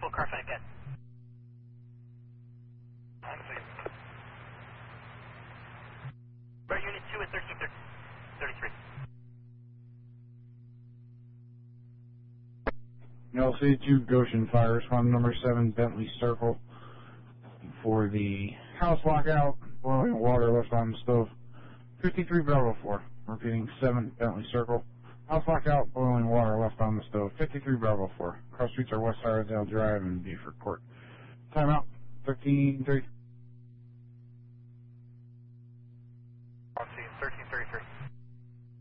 full car fine again. Where unit 2 at 1333. LC2 Goshen Fire, respond number 7 Bentley Circle for the house lockout, boiling water left on the stove. 53 Bravo 4, repeating 7 Bentley Circle, house lockout, boiling water left on the stove. 53 Bravo 4, cross streets are West Iredale Drive and Beaufort Court. Timeout, 13:30.